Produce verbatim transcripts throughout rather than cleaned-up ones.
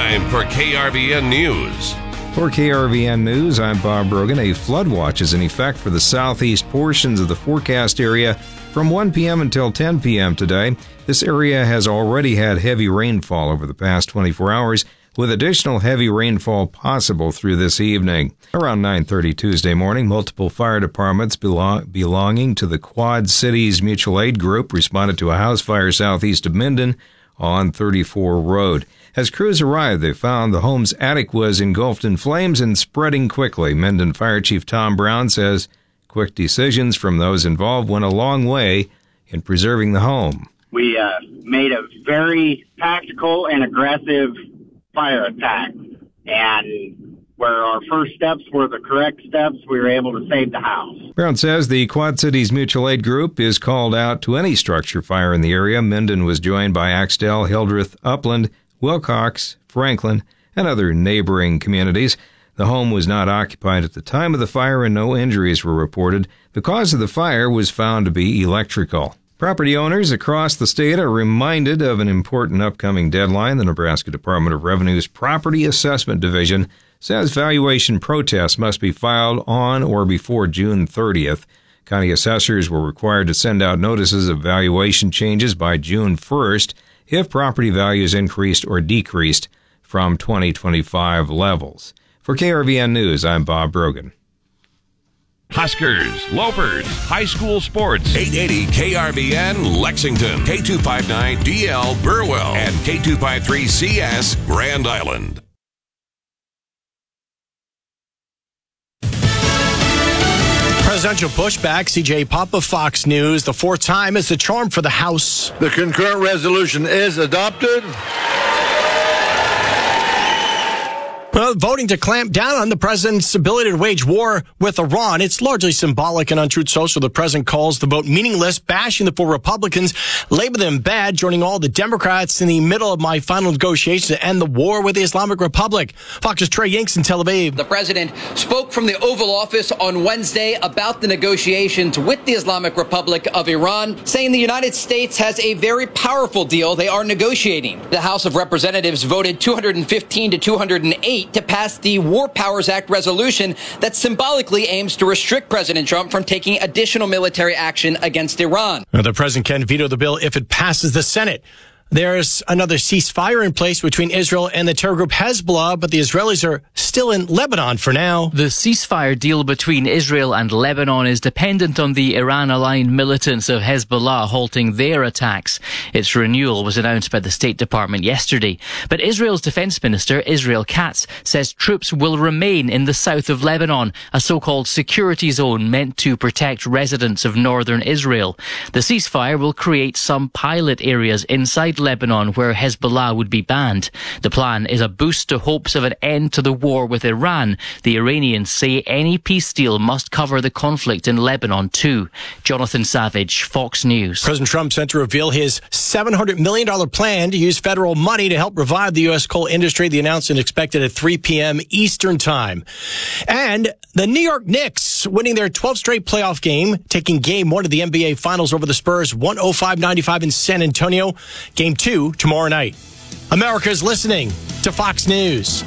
time for K R V N News. For K R V N News, I'm Bob Brogan. A flood watch is in effect for the southeast portions of the forecast area from one p.m. until ten p.m. today. This area has already had heavy rainfall over the past twenty-four hours, with additional heavy rainfall possible through this evening. Around nine thirty Tuesday morning, multiple fire departments belong- belonging to the Quad Cities Mutual Aid Group responded to a house fire southeast of Minden on thirty-four Road. As crews arrived, they found the home's attic was engulfed in flames and spreading quickly. Minden Fire Chief Tom Brown says quick decisions from those involved went a long way in preserving the home. We uh, made a very tactical and aggressive fire attack, and where our first steps were the correct steps, we were able to save the house. Brown says the Quad Cities Mutual Aid Group is called out to any structure fire in the area. Minden was joined by Axtell, Hildreth, Upland, Wilcox, Franklin, and other neighboring communities. The home was not occupied at the time of the fire and no injuries were reported. The cause of the fire was found to be electrical. Property owners across the state are reminded of an important upcoming deadline. The Nebraska Department of Revenue's Property Assessment Division says valuation protests must be filed on or before June thirtieth. County assessors were required to send out notices of valuation changes by June first if property values increased or decreased from twenty twenty-five levels. For K R V N News, I'm Bob Brogan. Huskers, Lopers, high school sports. eight eighty K R V N Lexington, K two fifty-nine D L Burwell, and K two fifty-three C S Grand Island. Presidential pushback. C J Papa, Fox News. The fourth time is the charm for the House. The concurrent resolution is adopted. Well, voting to clamp down on the president's ability to wage war with Iran. It's largely symbolic. And on Truth Social, the president calls the vote meaningless, bashing the four Republicans, label them bad, joining all the Democrats in the middle of my final negotiations to end the war with the Islamic Republic. Fox's Trey Yanks in Tel Aviv. The president spoke from the Oval Office on Wednesday about the negotiations with the Islamic Republic of Iran, saying the United States has a very powerful deal they are negotiating. The House of Representatives voted two hundred fifteen to two hundred eight to pass the War Powers Act resolution that symbolically aims to restrict President Trump from taking additional military action against Iran. Now, the president can veto the bill if it passes the Senate. There's another ceasefire in place between Israel and the terror group Hezbollah, but the Israelis are still in Lebanon for now. The ceasefire deal between Israel and Lebanon is dependent on the Iran-aligned militants of Hezbollah halting their attacks. Its renewal was announced by the State Department yesterday. But Israel's Defense Minister, Israel Katz, says troops will remain in the south of Lebanon, a so-called security zone meant to protect residents of northern Israel. The ceasefire will create some pilot areas inside Lebanon where Hezbollah would be banned. The plan is a boost to hopes of an end to the war with Iran. The Iranians say any peace deal must cover the conflict in Lebanon too. Jonathan Savage, Fox News. President Trump sent to reveal his seven hundred million dollars plan to use federal money to help revive the U S coal industry. The announcement expected at three p.m. Eastern Time. And the New York Knicks winning their twelfth straight playoff game, taking game one of the N B A Finals over the Spurs, one oh five ninety-five in San Antonio. Game two tomorrow night. America's listening to Fox News.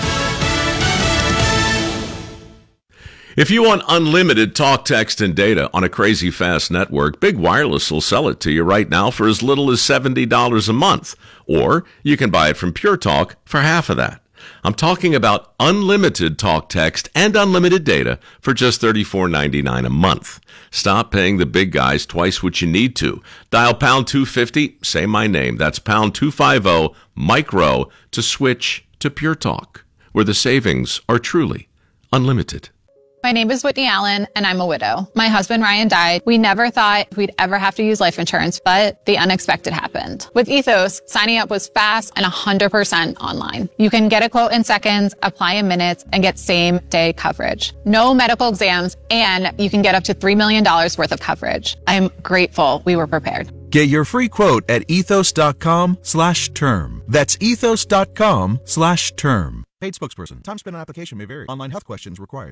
If you want unlimited talk, text, and data on a crazy fast network, Big Wireless will sell it to you right now for as little as seventy dollars a month. Or you can buy it from Pure Talk for half of that. I'm talking about unlimited talk, text, and unlimited data for just thirty-four ninety-nine a month. Stop paying the big guys twice what you need to. Dial pound two fifty, say my name. That's pound two fifty, micro, to switch to Pure Talk, where the savings are truly unlimited. My name is Whitney Allen, and I'm a widow. My husband, Ryan, died. We never thought we'd ever have to use life insurance, but the unexpected happened. With Ethos, signing up was fast and one hundred percent online. You can get a quote in seconds, apply in minutes, and get same-day coverage. No medical exams, and you can get up to three million dollars worth of coverage. I'm grateful we were prepared. Get your free quote at ethos.com slash term. That's ethos.com slash term. Paid spokesperson. Time spent on application may vary. Online health questions required.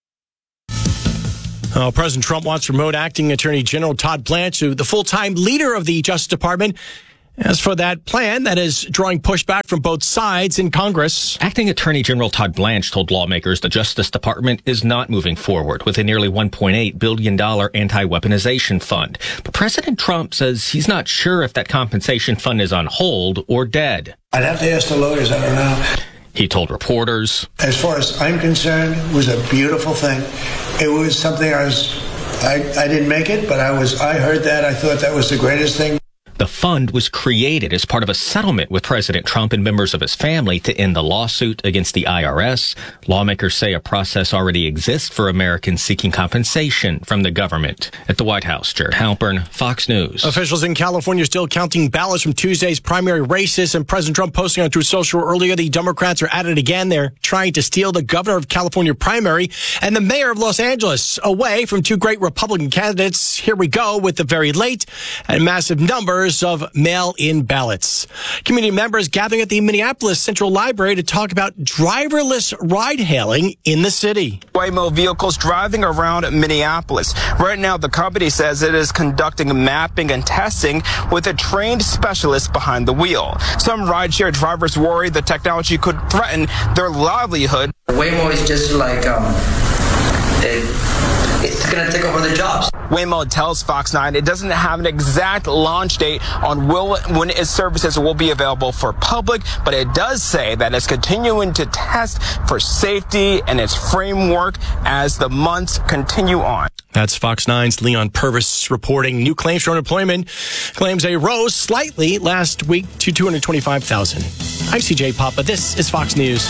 Uh, President Trump wants to promote Acting Attorney General Todd Blanche, who the full-time leader of the Justice Department, As for that plan that is drawing pushback from both sides in Congress, Acting Attorney General Todd Blanche told lawmakers the Justice Department is not moving forward with a nearly one point eight billion dollars anti-weaponization fund. But President Trump says he's not sure if that compensation fund is on hold or dead. I'd have to ask the lawyers, I don't know. He told reporters, As far as I'm concerned, it was a beautiful thing. It was something I was, I, I didn't make it, but I was, I heard that. I thought that was the greatest thing. the fund was created as part of a settlement with President Trump and members of his family to end the lawsuit against the I R S. Lawmakers say a process already exists for Americans seeking compensation from the government. At the White House, Jared Halpern, Fox News. Officials in California are still counting ballots from Tuesday's primary races, and President Trump posting on Truth Social earlier, the Democrats are at it again. They're trying to steal the governor of California primary and the mayor of Los Angeles away from two great Republican candidates. Here we go with the very late and massive numbers of mail-in ballots. Community members gathering at the Minneapolis Central Library to talk about driverless ride-hailing in the city. Waymo vehicles driving around Minneapolis. Right now, the company says it is conducting mapping and testing with a trained specialist behind the wheel. Some rideshare drivers worry the technology could threaten their livelihood. Waymo is just like, um, it, it's going to take over the jobs. Waymo tells Fox nine it doesn't have an exact launch date on will, when its services will be available for public, but it does say that it's continuing to test for safety and its framework as the months continue on. That's Fox nine's Leon Purvis reporting. New claims for unemployment claims they rose slightly last week to two hundred twenty-five thousand. I'm C J Papa. This is Fox News.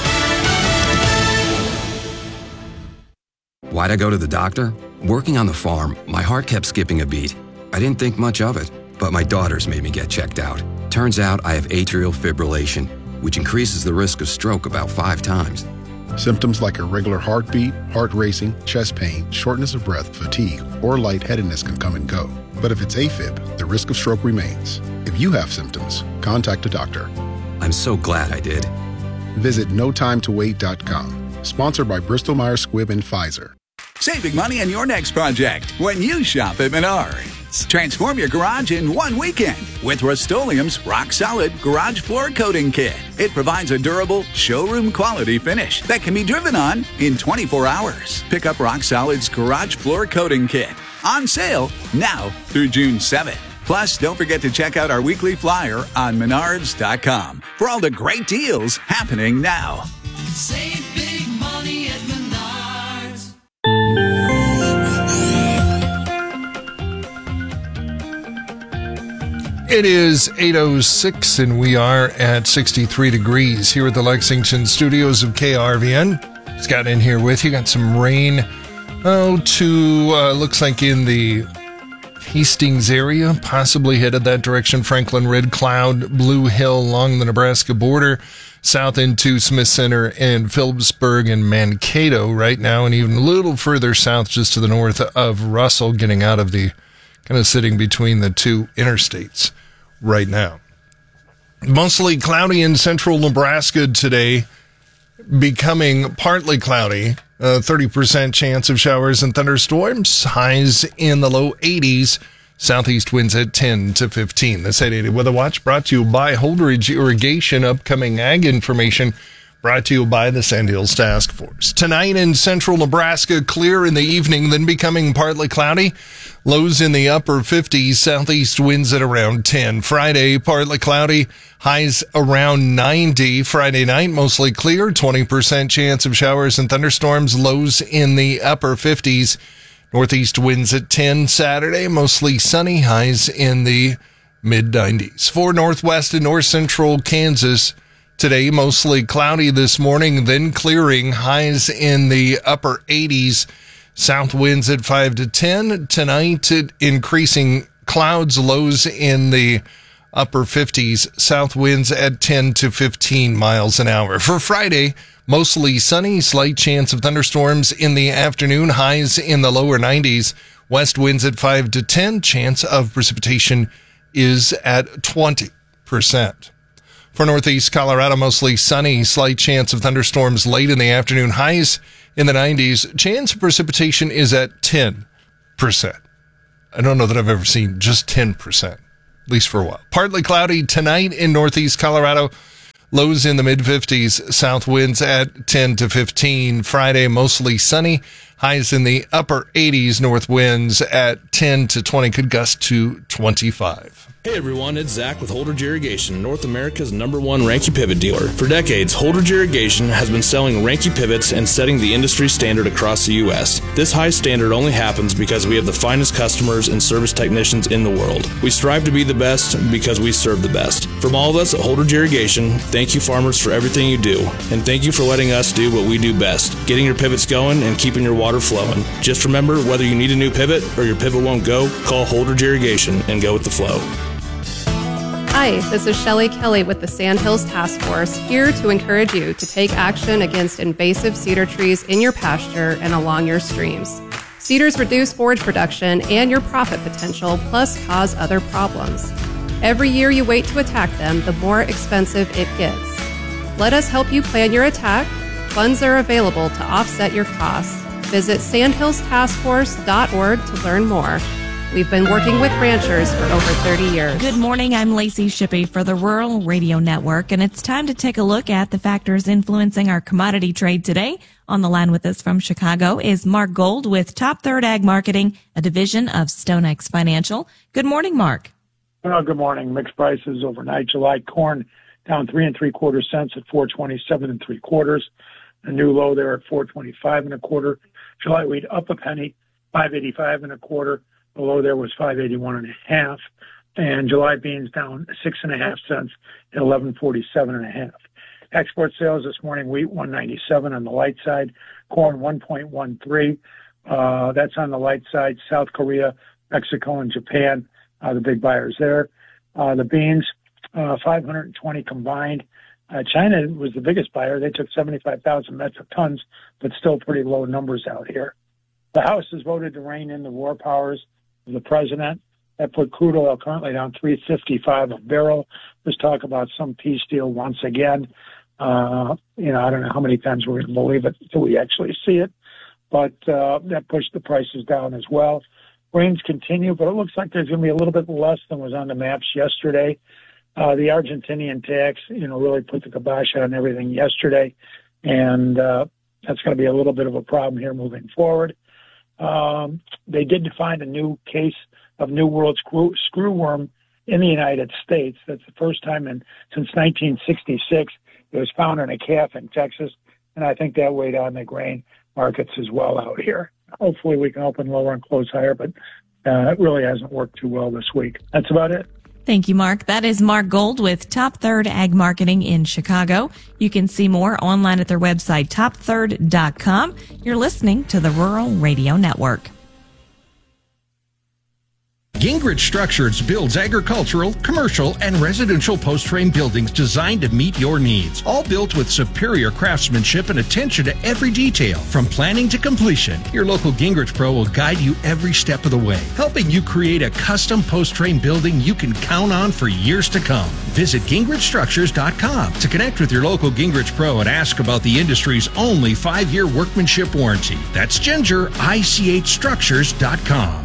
Why'd I go to the doctor? Working on the farm, my heart kept skipping a beat. I didn't think much of it, but my daughters made me get checked out. Turns out I have atrial fibrillation, which increases the risk of stroke about five times. Symptoms like irregular heartbeat, heart racing, chest pain, shortness of breath, fatigue, or lightheadedness can come and go. But if it's AFib, the risk of stroke remains. If you have symptoms, contact a doctor. I'm so glad I did. Visit no time to wait dot com. Sponsored by Bristol Myers Squibb and Pfizer. Saving money on your next project when you shop at Menards. Transform your garage in one weekend with Rust-Oleum's Rock Solid Garage Floor Coating Kit. It provides a durable, showroom-quality finish that can be driven on in twenty-four hours. Pick up Rock Solid's Garage Floor Coating Kit. On sale now through June seventh. Plus, don't forget to check out our weekly flyer on Menards dot com for all the great deals happening now. Save big money at Menards. It is eight oh six and we are at sixty-three degrees here at the Lexington studios of K R V N. Just got in here with you. Got some rain. Oh, to, uh, looks like in the Hastings area, possibly headed that direction. Franklin, Red Cloud, Blue Hill along the Nebraska border, south into Smith Center and Phillipsburg and Mankato right now, and even a little further south just to the north of Russell, getting out of the, kind of sitting between the two interstates right now. Mostly cloudy in central Nebraska today, becoming partly cloudy. Uh, thirty percent chance of showers and thunderstorms. Highs in the low eighties. Southeast winds at ten to fifteen. This eight eighty Weather Watch brought to you by Holdridge Irrigation. Upcoming ag information brought to you by the Sandhills Task Force. Tonight in central Nebraska, clear in the evening, then becoming partly cloudy. Lows in the upper fifties, southeast winds at around ten. Friday, partly cloudy, highs around ninety. Friday night, mostly clear, twenty percent chance of showers and thunderstorms, lows in the upper fifties. Northeast winds at ten. Saturday, mostly sunny, highs in the mid nineties. For northwest and north central Kansas, today, mostly cloudy this morning, then clearing, highs in the upper eighties. South winds at five to ten. Tonight, increasing clouds, lows in the upper fifties. South winds at ten to fifteen miles an hour. For Friday, mostly sunny, slight chance of thunderstorms in the afternoon, highs in the lower nineties. West winds at five to ten. Chance of precipitation is at twenty percent. For northeast Colorado, mostly sunny, slight chance of thunderstorms late in the afternoon, highs in the nineties. Chance of precipitation is at ten percent. I don't know that I've ever seen just ten percent. at least for a while. Partly cloudy tonight in northeast Colorado. Lows in the mid-fifties, south winds at ten to fifteen. Friday, mostly sunny. Highs in the upper eighties, north winds at ten to twenty, could gust to twenty-five. Hey everyone, it's Zach with Holdridge Irrigation, North America's number one Ranke pivot dealer. For decades, Holdridge Irrigation has been selling Ranke pivots and setting the industry standard across the U S. This high standard only happens because we have the finest customers and service technicians in the world. We strive to be the best because we serve the best. From all of us at Holdridge Irrigation, thank you farmers for everything you do, and thank you for letting us do what we do best, getting your pivots going and keeping your water flowing. Just remember, whether you need a new pivot or your pivot won't go, call Holdridge Irrigation and go with the flow. Hi, this is Shelley Kelly with the Sandhills Task Force, here to encourage you to take action against invasive cedar trees in your pasture and along your streams. Cedars reduce forage production and your profit potential, plus cause other problems. Every year you wait to attack them, the more expensive it gets. Let us help you plan your attack. Funds are available to offset your costs. Visit sandhills task force dot org to learn more. We've been working with ranchers for over thirty years. Good morning. I'm Lacey Shippey for the Rural Radio Network, and it's time to take a look at the factors influencing our commodity trade today. On the line with us from Chicago is Mark Gold with Top Third Ag Marketing, a division of StoneX Financial. Good morning, Mark. Well, good morning. Mixed prices overnight. July corn down three and three quarter cents at four twenty-seven and three quarters. A new low there at four twenty-five and a quarter. July wheat up a penny, five eighty-five and a quarter. The low there was five eighty-one and a half, and July beans down six and a half cents at eleven forty-seven and a half. Export sales this morning: wheat one ninety-seven on the light side, corn one point one three. Uh, that's on the light side. South Korea, Mexico, and Japan are the big buyers there. Uh, the beans uh, five hundred twenty combined. Uh, China was the biggest buyer. They took seventy-five thousand metric tons, but still pretty low numbers out here. The House has voted to rein in the war powers of the president. That put crude oil currently down three fifty-five a barrel. Let's talk about some peace deal once again. Uh, you know, I don't know how many times we're going to believe it until we actually see it, but uh, that pushed the prices down as well. Rains continue, but it looks like there's going to be a little bit less than was on the maps yesterday. Uh, the Argentinian tax, you know, really put the kibosh on everything yesterday, and uh, that's going to be a little bit of a problem here moving forward. Um, they did find a new case of New World screw, screwworm in the United States. That's the first time in since nineteen sixty-six. It was found in a calf in Texas, and I think that weighed on the grain markets as well out here. Hopefully we can open lower and close higher, but uh, it really hasn't worked too well this week. That's about it. Thank you, Mark. That is Mark Gold with Top Third Ag Marketing in Chicago. You can see more online at their website, top third dot com. You're listening to the Rural Radio Network. Gingrich Structures builds agricultural, commercial, and residential post-frame buildings designed to meet your needs. All built with superior craftsmanship and attention to every detail. From planning to completion, your local Gingrich Pro will guide you every step of the way, helping you create a custom post-frame building you can count on for years to come. Visit gingrich structures dot com to connect with your local Gingrich Pro and ask about the industry's only five-year workmanship warranty. That's Ginger, I C H structures dot com.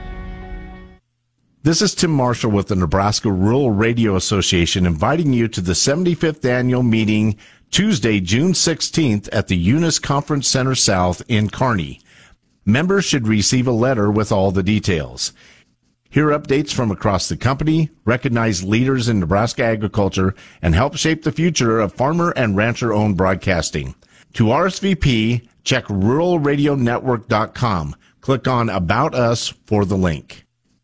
This is Tim Marshall with the Nebraska Rural Radio Association, inviting you to the seventy-fifth annual meeting Tuesday, June sixteenth at the Eunice Conference Center South in Kearney. Members should receive a letter with all the details. Hear updates from across the company, recognize leaders in Nebraska agriculture, and help shape the future of farmer and rancher-owned broadcasting. To R S V P, check rural radio network dot com. Click on About Us for the link.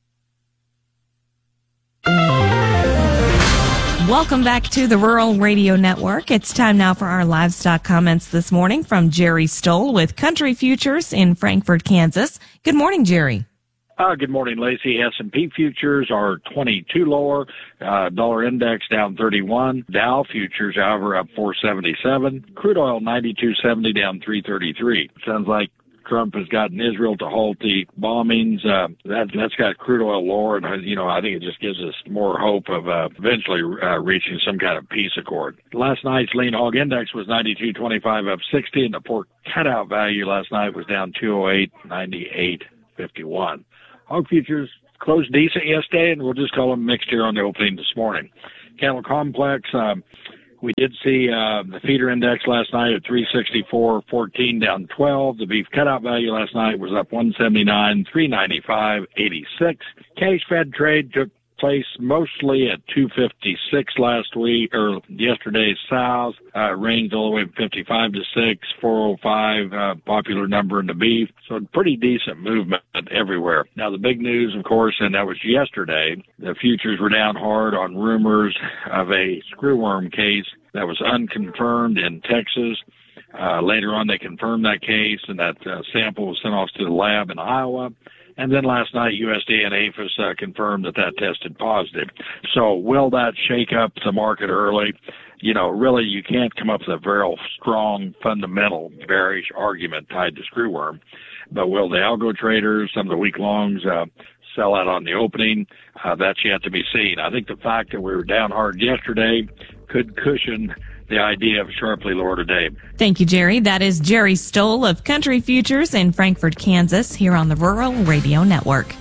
Welcome back to the Rural Radio Network. It's time now for our livestock comments this morning from Jerry Stoll with Country Futures in Frankfort, Kansas. Good morning, Jerry. Uh, good morning, Lacey. S and P futures are twenty-two lower. Uh, dollar index down thirty-one. Dow futures, however, up four seventy-seven. Crude oil ninety-two seventy down three thirty-three. Sounds like Trump has gotten Israel to halt the bombings. Uh, that, that's got crude oil lower, and, you know, I think it just gives us more hope of uh, eventually uh, reaching some kind of peace accord. Last night's lean hog index was ninety-two twenty-five up sixty, and the pork cutout value last night was down two oh eight ninety-eight fifty-one. Hog futures closed decent yesterday, and we'll just call them mixed here on the opening this morning. Cattle complex, um, we did see uh, the feeder index last night at three sixty-four fourteen, down twelve. The beef cutout value last night was up one seventy-nine, three ninety-five eighty-six. Cash fed trade took place mostly at two fifty-six last week, or yesterday's sows, uh, ranged all the way from fifty-five to six, four oh five, uh, popular number in the beef. So pretty decent movement everywhere. Now the big news, of course, and that was yesterday, the futures were down hard on rumors of a screwworm case that was unconfirmed in Texas. Uh, later on, they confirmed that case, and that uh, sample was sent off to the lab in Iowa. And then last night, U S D A and APHIS uh, confirmed that that tested positive. So will that shake up the market early? You know, really, you can't come up with a very strong, fundamental, bearish argument tied to screwworm. But will the algo traders, some of the week longs, uh, sell out on the opening? Uh, that's yet to be seen. I think the fact that we were down hard yesterday could cushion the idea of sharply lower today. Thank you, Jerry. That is Jerry Stoll of Country Futures in Frankfort, Kansas, here on the Rural Radio Network.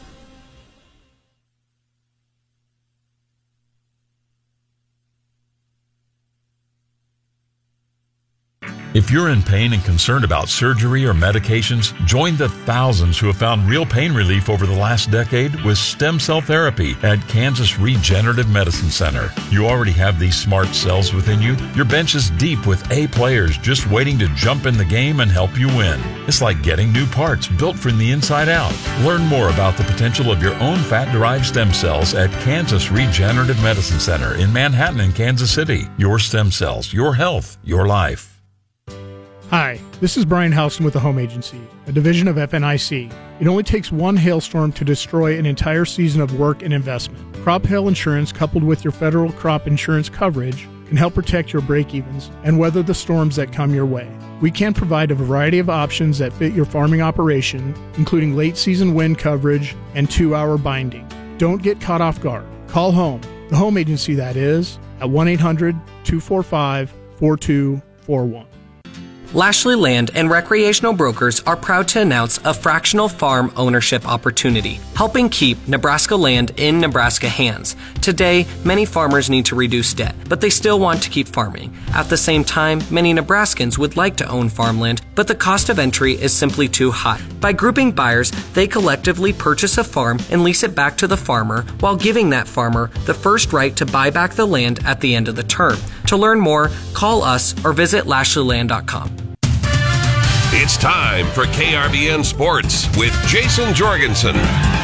If you're in pain and concerned about surgery or medications, join the thousands who have found real pain relief over the last decade with stem cell therapy at Kansas Regenerative Medicine Center. You already have these smart cells within you. Your bench is deep with A players just waiting to jump in the game and help you win. It's like getting new parts built from the inside out. Learn more about the potential of your own fat-derived stem cells at Kansas Regenerative Medicine Center in Manhattan and Kansas City. Your stem cells, your health, your life. Hi, this is Brian Houston with the Home Agency, a division of F N I C. It only takes one hailstorm to destroy an entire season of work and investment. Crop hail insurance, coupled with your federal crop insurance coverage, can help protect your break-evens and weather the storms that come your way. We can provide a variety of options that fit your farming operation, including late-season wind coverage and two-hour binding. Don't get caught off guard. Call home, the Home Agency that is, at one eight hundred two four five four two four one. Lashley Land and Recreational Brokers are proud to announce a fractional farm ownership opportunity, helping keep Nebraska land in Nebraska hands. Today, many farmers need to reduce debt, but they still want to keep farming. At the same time, many Nebraskans would like to own farmland, but the cost of entry is simply too high. By grouping buyers, they collectively purchase a farm and lease it back to the farmer while giving that farmer the first right to buy back the land at the end of the term. To learn more, call us or visit lashley land dot com. It's time for K R V N Sports with Jason Jorgensen.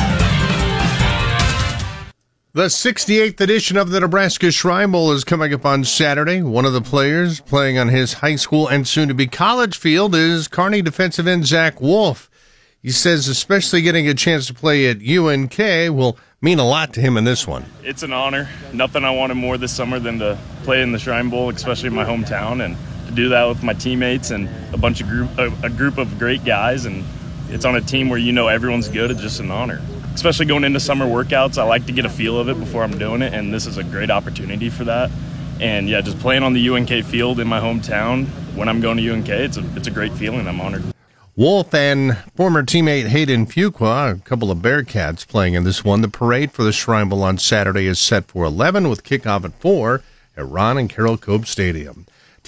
The sixty-eighth edition of the Nebraska Shrine Bowl is coming up on Saturday. One of the players playing on his high school and soon-to-be college field is Kearney defensive end Zach Wolf. He says especially getting a chance to play at U N K will mean a lot to him in this one. It's an honor. Nothing I wanted more this summer than to play in the Shrine Bowl, especially in my hometown, and to do that with my teammates and a bunch of group, a, a group of great guys, and it's on a team where you know everyone's good. It's just an honor. Especially going into summer workouts, I like to get a feel of it before I'm doing it, and this is a great opportunity for that. And yeah, just playing on the U N K field in my hometown when I'm going to U N K, it's a it's a great feeling. I'm honored. Wolf and former teammate Hayden Fuqua, a couple of Bearcats playing in this one. The parade for the Shrine Bowl on Saturday is set for eleven with kickoff at four at Ron and Carol Cope Stadium.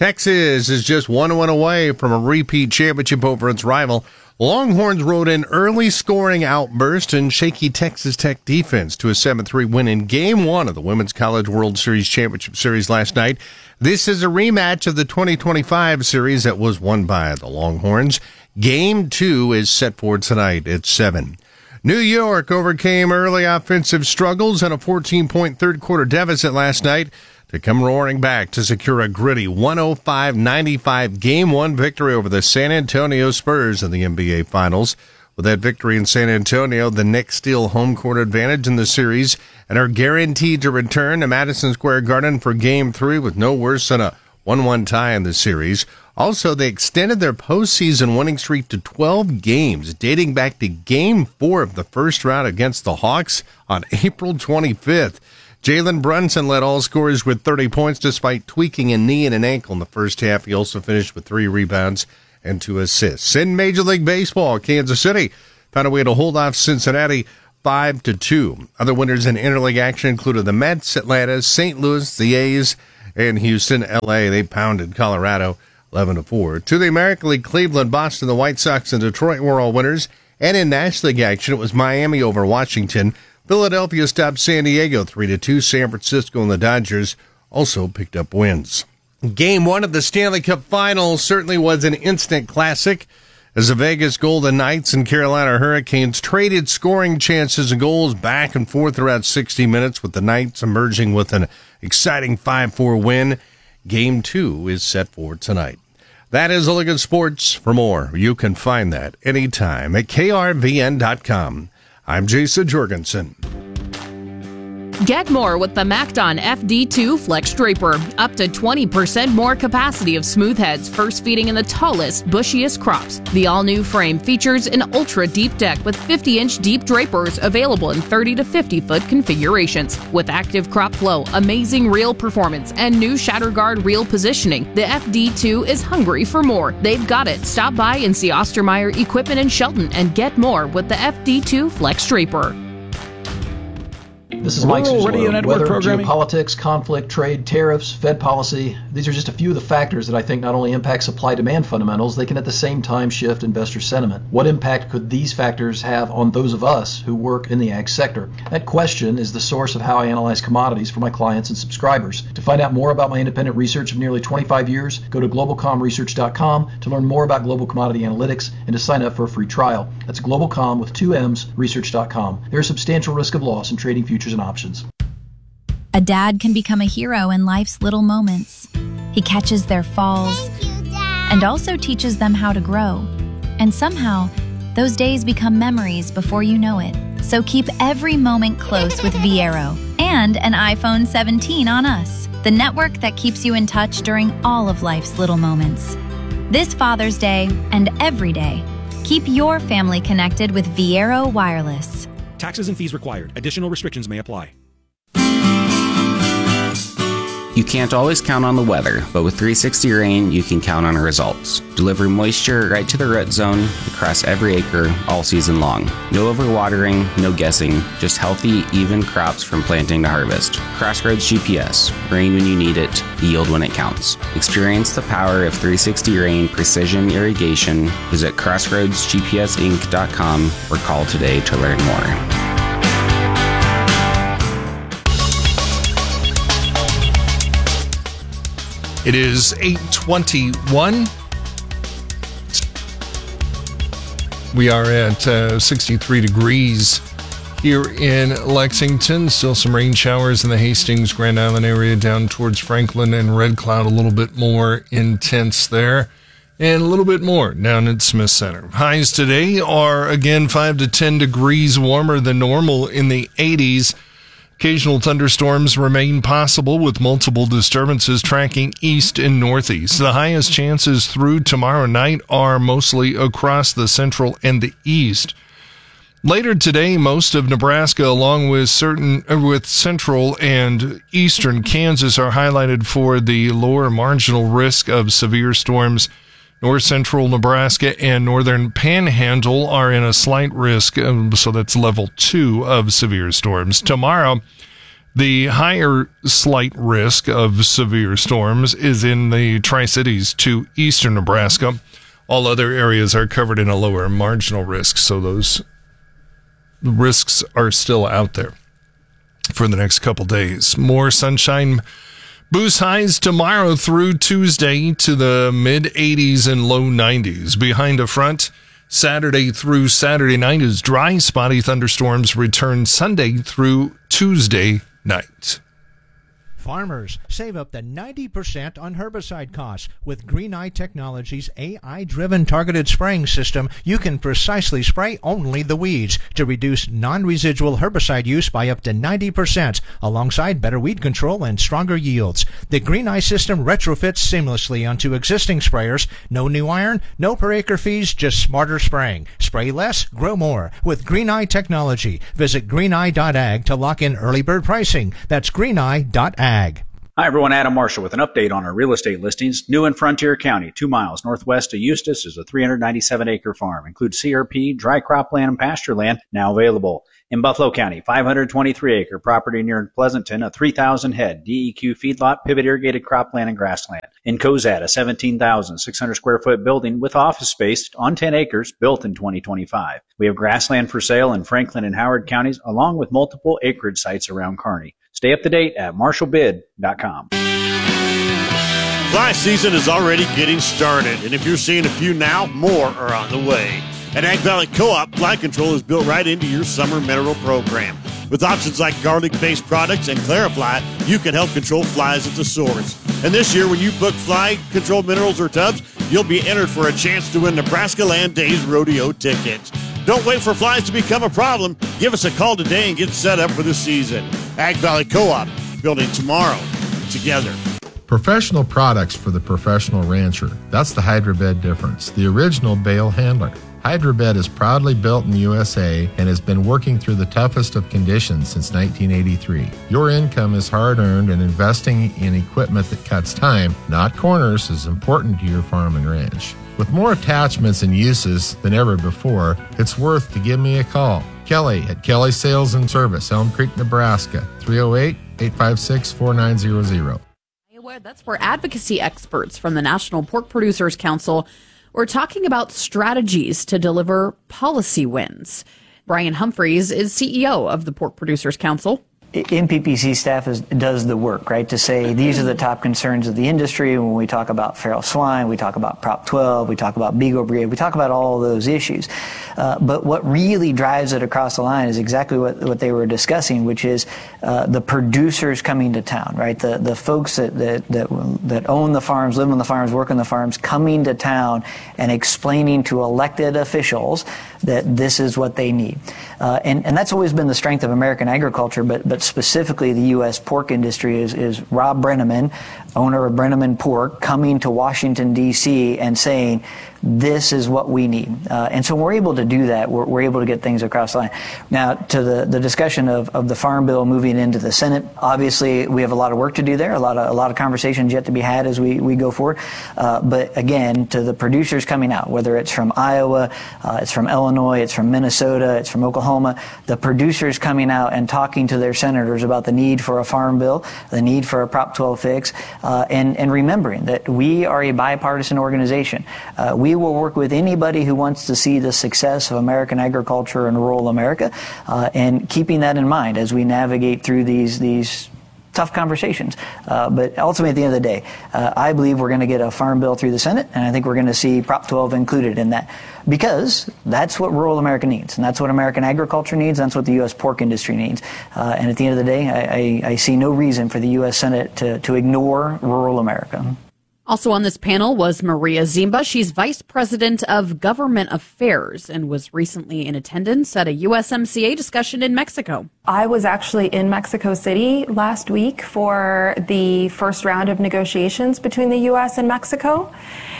Texas is just one win away from a repeat championship over its rival. Longhorns rode an early scoring outburst and shaky Texas Tech defense to a seven three win in Game one of the Women's College World Series Championship Series last night. This is a rematch of the twenty twenty-five series that was won by the Longhorns. Game two is set for tonight at seven. New York overcame early offensive struggles and a fourteen-point third-quarter deficit last night to come roaring back to secure a gritty one oh five ninety-five Game one victory over the San Antonio Spurs in the N B A Finals. With that victory in San Antonio, the Knicks steal home court advantage in the series and are guaranteed to return to Madison Square Garden for Game three with no worse than a one one tie in the series. Also, they extended their postseason winning streak to twelve games, dating back to Game four of the first round against the Hawks on April twenty-fifth. Jalen Brunson led all scorers with thirty points despite tweaking a knee and an ankle in the first half. He also finished with three rebounds and two assists. In Major League Baseball, Kansas City found a way to hold off Cincinnati five to two. Other winners in interleague action included the Mets, Atlanta, Saint Louis, the A's, and Houston. L A, they pounded Colorado eleven to four. To the American League, Cleveland, Boston, the White Sox, and Detroit were all winners. And in National League action, it was Miami over Washington. Philadelphia stopped San Diego three to two. San Francisco and the Dodgers also picked up wins. Game one of the Stanley Cup Finals certainly was an instant classic as the Vegas Golden Knights and Carolina Hurricanes traded scoring chances and goals back and forth throughout sixty minutes, with the Knights emerging with an exciting five four win. Game two is set for tonight. That is a look at sports. For more, you can find that anytime at K R V N dot com. I'm Jason Jorgensen. Get more with the MacDon F D two Flex Draper. Up to twenty percent more capacity of smooth heads, first feeding in the tallest, bushiest crops. The all-new frame features an ultra-deep deck with fifty-inch deep drapers available in thirty to fifty foot configurations. With active crop flow, amazing reel performance, and new shatter guard reel positioning, the F D two is hungry for more. They've got it. Stop by and see Ostermeyer Equipment in Shelton and get more with the F D two Flex Draper. This is Mike Rural Radio Network Weather, programming. Geopolitics, conflict, trade, tariffs, Fed policy. These are just a few of the factors that I think not only impact supply-demand fundamentals, they can at the same time shift investor sentiment. What impact could these factors have on those of us who work in the ag sector? That question is the source of how I analyze commodities for my clients and subscribers. To find out more about my independent research of nearly twenty-five years, go to global com research dot com to learn more about global commodity analytics and to sign up for a free trial. That's globalcom with two M's, research dot com. There is substantial risk of loss in trading futures and options. A dad can become a hero in life's little moments. He catches their falls and also teaches them how to grow. And somehow, those days become memories before you know it. So keep every moment close with Viero and an iPhone seventeen on us, the network that keeps you in touch during all of life's little moments. This Father's Day and every day, keep your family connected with Viero Wireless. Taxes and fees required. Additional restrictions may apply. You can't always count on the weather, but with three sixty Rain, you can count on results. Deliver moisture right to the root zone across every acre all season long. No overwatering, no guessing, just healthy, even crops from planting to harvest. Crossroads G P S. Rain when you need it, yield when it counts. Experience the power of three sixty Rain Precision Irrigation. Visit crossroads g p s inc dot com or call today to learn more. It is eight twenty-one. We are at uh, sixty-three degrees here in Lexington. Still some rain showers in the Hastings, Grand Island area down towards Franklin and Red Cloud. A little bit more intense there. And a little bit more down at Smith Center. Highs today are, again, five to ten degrees warmer than normal in the eighties. Occasional thunderstorms remain possible with multiple disturbances tracking east and northeast. The highest chances through tomorrow night are mostly across the central and the east. Later today, most of Nebraska, along with certain with central and eastern Kansas, are highlighted for the lower marginal risk of severe storms. North central Nebraska and northern Panhandle are in a slight risk, so that's level two of severe storms. Tomorrow, the higher slight risk of severe storms is in the Tri-Cities to eastern Nebraska. All other areas are covered in a lower marginal risk, so those risks are still out there for the next couple days. More sunshine boost highs tomorrow through Tuesday to the mid-eighties and low nineties. Behind a front, Saturday through Saturday night is dry. Spotty thunderstorms return Sunday through Tuesday night. Farmers save up to ninety percent on herbicide costs. With Green-Eye Technologies' A I-driven targeted spraying system, you can precisely spray only the weeds to reduce non-residual herbicide use by up to ninety percent, alongside better weed control and stronger yields. The Green-Eye system retrofits seamlessly onto existing sprayers. No new iron, no per acre fees, just smarter spraying. Spray less, grow more with Green-Eye Technology. Visit green eye dot ag to lock in early bird pricing. That's green eye dot ag. Hi, everyone. Adam Marshall with an update on our real estate listings. New in Frontier County, two miles northwest of Eustis, is a three hundred ninety-seven acre farm. Includes C R P, dry cropland, and pasture land now available. In Buffalo County, five hundred twenty-three acre property near Pleasanton, a three thousand head D E Q feedlot, pivot irrigated cropland and grassland. In Cozad, a seventeen thousand six hundred square foot building with office space on ten acres built in twenty twenty-five. We have grassland for sale in Franklin and Howard counties, along with multiple acreage sites around Kearney. Stay up to date at marshall bid dot com. Fly season is already getting started, and if you're seeing a few now, more are on the way. At Ag Valley Co-op, fly control is built right into your summer mineral program. With options like garlic-based products and Clarifly, you can help control flies at the source. And this year, when you book fly control minerals or tubs, you'll be entered for a chance to win Nebraska Land Days rodeo tickets. Don't wait for flies to become a problem. Give us a call today and get set up for the season. Ag Valley Co-op, building tomorrow together. Professional products for the professional rancher. That's the Hydrobed difference, the original bale handler. Hydrobed is proudly built in the U S A and has been working through the toughest of conditions since nineteen eighty-three. Your income is hard-earned, and investing in equipment that cuts time, not corners, is important to your farm and ranch. With more attachments and uses than ever before, it's worth to give me a call. Kelly at Kelly Sales and Service, Elm Creek, Nebraska, three oh eight, eight five six, four nine zero zero. That's where advocacy experts from the National Pork Producers Council were talking about strategies to deliver policy wins. Brian Humphreys is C E O of the Pork Producers Council. N P P C staff is, does the work, right, to say these are the top concerns of the industry. When we talk about feral swine, we talk about Prop twelve, we talk about Beagle Brigade, we talk about all of those issues. Uh, but what really drives it across the line is exactly what, what they were discussing, which is uh, the producers coming to town, right, the, the folks that, that, that, that own the farms, live on the farms, work on the farms, coming to town and explaining to elected officials that this is what they need. Uh, and, and that's always been the strength of American agriculture, but, but specifically the U S pork industry is, is Rob Brenneman, owner of Brenneman Pork, coming to Washington, D C and saying, this is what we need. Uh, and so we're able to do that. We're, we're able to get things across the line. Now, to the, the discussion of, of the Farm Bill moving into the Senate, obviously we have a lot of work to do there, a lot of, a lot of conversations yet to be had as we, we go forward. Uh, but again, to the producers coming out, whether it's from Iowa, uh, it's from Illinois, it's from Minnesota, it's from Oklahoma, the producers coming out and talking to their senators about the need for a Farm Bill, the need for a Prop twelve fix, uh, and, and remembering that we are a bipartisan organization. Uh, we We will work with anybody who wants to see the success of American agriculture in rural America, uh, and keeping that in mind as we navigate through these these tough conversations. Uh, but ultimately, at the end of the day, uh, I believe we're going to get a farm bill through the Senate, and I think we're going to see Prop twelve included in that, because that's what rural America needs, and that's what American agriculture needs, and that's what the U S pork industry needs. Uh, and at the end of the day, I, I, I see no reason for the U S Senate to, to ignore rural America. Also on this panel was Maria Zimba. She's Vice President of Government Affairs and was recently in attendance at a U S M C A discussion in Mexico. I was actually in Mexico City last week for the first round of negotiations between the U S and Mexico,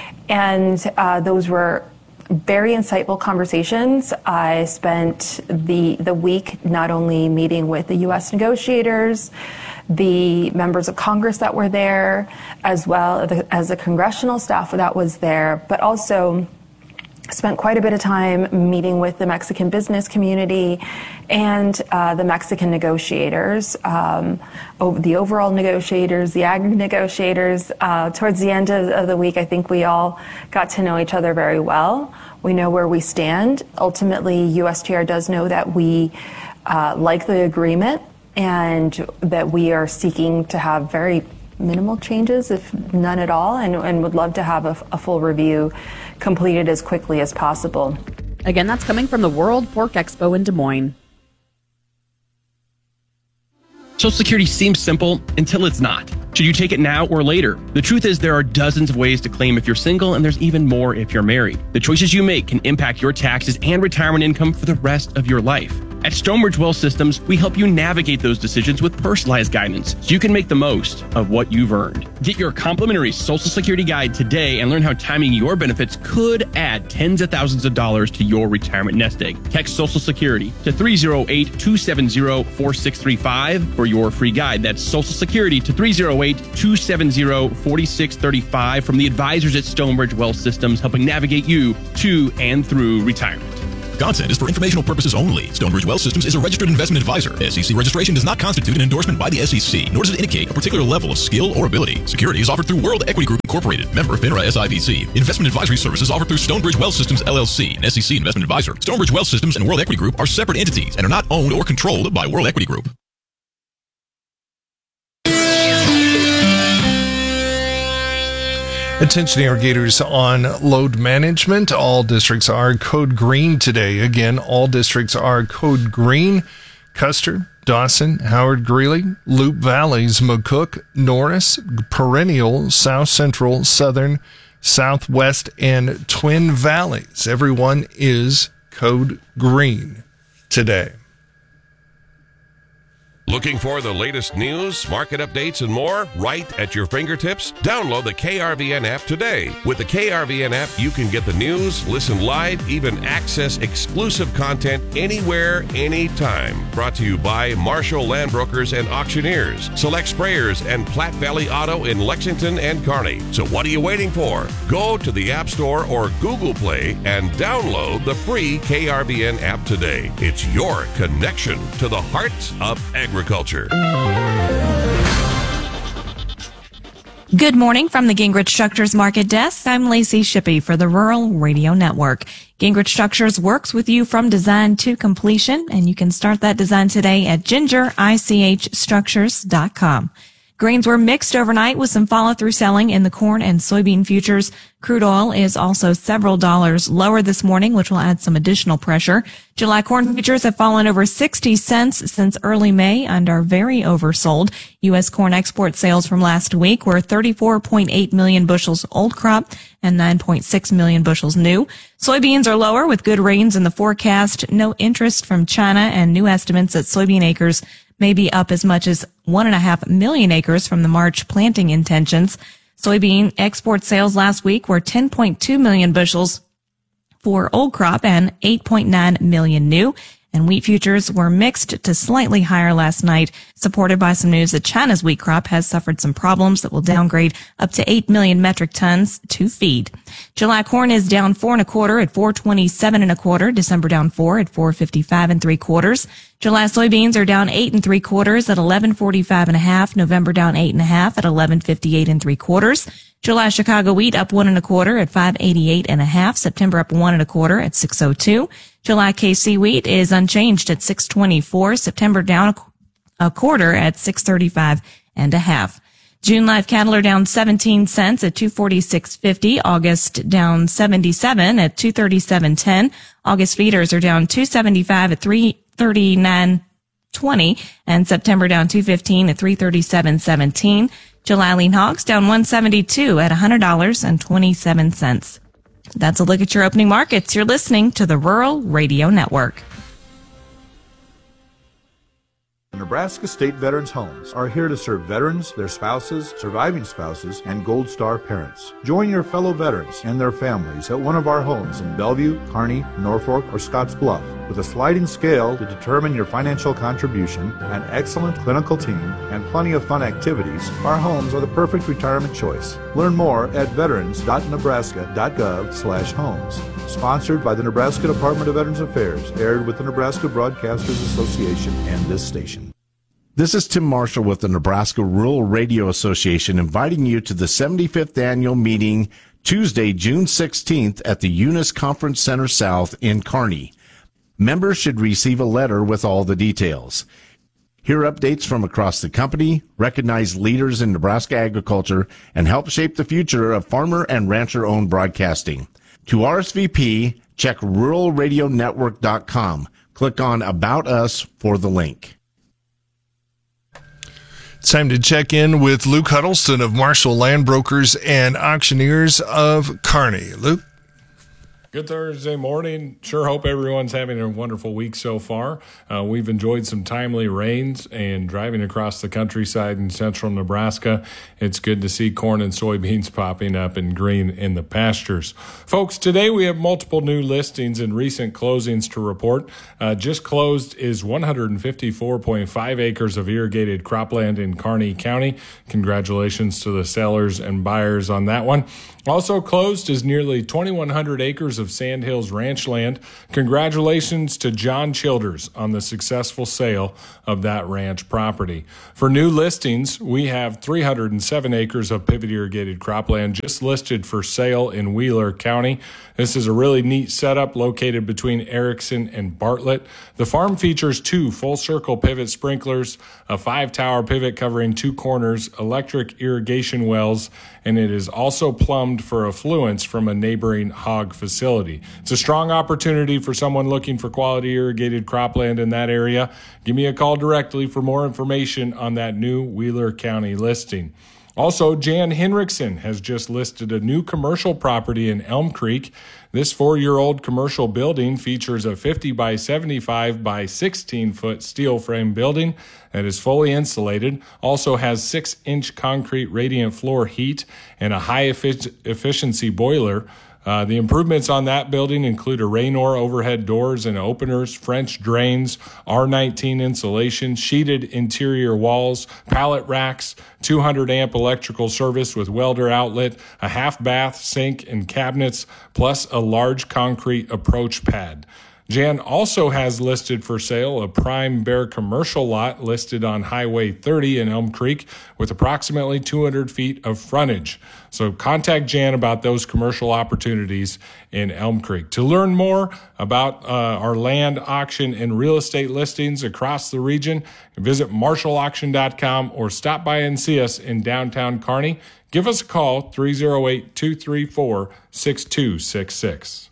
and uh, those were very insightful conversations. I spent the the week not only meeting with the U S negotiators, the members of Congress that were there, as well as the congressional staff that was there, but also spent quite a bit of time meeting with the Mexican business community and uh, the Mexican negotiators, um, the overall negotiators, the ag negotiators. Uh, towards the end of, of the week, I think we all got to know each other very well. We know where we stand. Ultimately, U S T R does know that we uh, like the agreement, and that we are seeking to have very minimal changes, if none at all, and, and would love to have a, a full review completed as quickly as possible. Again, that's coming from the World Pork Expo in Des Moines. Social Security seems simple until it's not. Should you take it now or later? The truth is there are dozens of ways to claim if you're single, and there's even more if you're married. The choices you make can impact your taxes and retirement income for the rest of your life. At Stonebridge Wealth Systems, we help you navigate those decisions with personalized guidance so you can make the most of what you've earned. Get your complimentary Social Security guide today and learn how timing your benefits could add tens of thousands of dollars to your retirement nest egg. Text Social Security to three oh eight, two seven zero, four six three five for your free guide. That's Social Security to three oh eight, two seven zero, four six three five from the advisors at Stonebridge Wealth Systems, helping navigate you to and through retirement. Content is for informational purposes only. Stonebridge Wealth Systems is a registered investment advisor. S E C registration does not constitute an endorsement by the S E C, nor does it indicate a particular level of skill or ability. Securities offered through World Equity Group Incorporated, member FINRA S I P C. Investment advisory services offered through Stonebridge Wealth Systems L L C, an S E C investment advisor. Stonebridge Wealth Systems and World Equity Group are separate entities and are not owned or controlled by World Equity Group. Attention irrigators on load management. All districts are code green today. Again, all districts are code green. Custer, Dawson, Howard Greeley, Loup Valleys, McCook, Norris, Perennial, South Central, Southern, Southwest, and Twin Valleys. Everyone is code green today. Looking for the latest news, market updates, and more right at your fingertips? Download the K R V N app today. With the K R V N app, you can get the news, listen live, even access exclusive content anywhere, anytime. Brought to you by Marshall Land Brokers and Auctioneers, Select Sprayers, and Platte Valley Auto in Lexington and Kearney. So what are you waiting for? Go to the App Store or Google Play and download the free K R V N app today. It's your connection to the heart of agriculture. Agriculture. Good morning from the Gingrich Structures Market Desk. I'm Lacey Shippey for the Rural Radio Network. Gingrich Structures works with you from design to completion, and you can start that design today at ginger ich structures dot com. Grains were mixed overnight with some follow-through selling in the corn and soybean futures. Crude oil is also several dollars lower this morning, which will add some additional pressure. July corn futures have fallen over sixty cents since early May and are very oversold. U S corn export sales from last week were thirty-four point eight million bushels old crop and nine point six million bushels new. Soybeans are lower with good rains in the forecast, no interest from China, and new estimates that soybean acres may be up as much as one and a half million acres from the March planting intentions. Soybean export sales last week were ten point two million bushels for old crop and eight point nine million new. And wheat futures were mixed to slightly higher last night, supported by some news that China's wheat crop has suffered some problems that will downgrade up to eight million metric tons to feed. July corn is down four and a quarter at four twenty-seven and a quarter. December down four at four fifty-five and three quarters. July soybeans are down eight and three quarters at eleven forty-five and a half. November down eight and a half at eleven fifty-eight and three quarters. July Chicago wheat up one and a quarter at five eighty-eight and a half. September up one and a quarter at six oh two. July K C wheat is unchanged at six twenty-four. September down a, a quarter at six thirty-five and a half. June live cattle are down seventeen cents at two forty-six fifty. August down seventy-seven at two thirty-seven ten. August feeders are down two seventy-five at three thirty-nine twenty, and September down two fifteen at three thirty-seven seventeen. July lean hogs down one seventy-two at one hundred dollars and twenty-seven cents. That's a look at your opening markets. You're listening to the Rural Radio Network. Nebraska State Veterans Homes are here to serve veterans, their spouses, surviving spouses, and Gold Star parents. Join your fellow veterans and their families at one of our homes in Bellevue, Kearney, Norfolk, or Scottsbluff. With a sliding scale to determine your financial contribution, an excellent clinical team, and plenty of fun activities, our homes are the perfect retirement choice. Learn more at veterans dot nebraska dot gov slash homes. Sponsored by the Nebraska Department of Veterans Affairs, aired with the Nebraska Broadcasters Association and this station. This is Tim Marshall with the Nebraska Rural Radio Association, inviting you to the seventy-fifth annual meeting Tuesday, June sixteenth at the Eunice Conference Center South in Kearney. Members should receive a letter with all the details. Hear updates from across the company, recognize leaders in Nebraska agriculture, and help shape the future of farmer and rancher-owned broadcasting. To R S V P, check rural radio network dot com. Click on About Us for the link. It's time to check in with Luke Huddleston of Marshall Land Brokers and Auctioneers of Kearney. Luke? Good Thursday morning. Sure hope everyone's having a wonderful week so far. Uh, we've enjoyed some timely rains and driving across the countryside in central Nebraska. It's good to see corn and soybeans popping up in green in the pastures. Folks, today we have multiple new listings and recent closings to report. Uh, just closed is one hundred fifty-four point five acres of irrigated cropland in Kearney County. Congratulations to the sellers and buyers on that one. Also closed is nearly twenty-one hundred acres of Sandhills Ranchland. Congratulations to John Childers on the successful sale of that ranch property. For new listings, we have three hundred seven acres of pivot irrigated cropland just listed for sale in Wheeler County. This is a really neat setup located between Erickson and Bartlett. The farm features two full circle pivot sprinklers, a five tower pivot covering two corners, electric irrigation wells, and it is also plumbed for affluence from a neighboring hog facility. It's a strong opportunity for someone looking for quality irrigated cropland in that area. Give me a call directly for more information on that new Wheeler County listing. Also, Jan Henriksen has just listed a new commercial property in Elm Creek. This four-year-old commercial building features a fifty by seventy-five by sixteen foot steel frame building that is fully insulated, also has six inch concrete radiant floor heat, and a high effic- efficiency boiler. Uh, the improvements on that building include a Raynor overhead doors and openers, French drains, R nineteen insulation, sheeted interior walls, pallet racks, two hundred amp electrical service with welder outlet, a half bath, sink, and cabinets, plus a large concrete approach pad. Jan also has listed for sale a prime bare commercial lot listed on Highway thirty in Elm Creek with approximately two hundred feet of frontage. So contact Jan about those commercial opportunities in Elm Creek. To learn more about uh, our land auction and real estate listings across the region, visit marshall auction dot com or stop by and see us in downtown Kearney. Give us a call, three oh eight, two three four, six two six six.